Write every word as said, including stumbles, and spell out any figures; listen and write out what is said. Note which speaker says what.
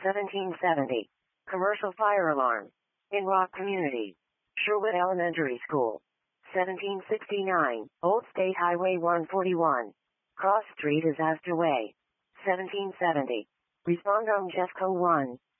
Speaker 1: seventeen seventy. Commercial fire alarm. In Rock Community. Sherwood Elementary School. seventeen sixty-nine. Old State Highway one forty-one. Cross Street is Astor Way. seventeen seventy. Respond on Jeffco one.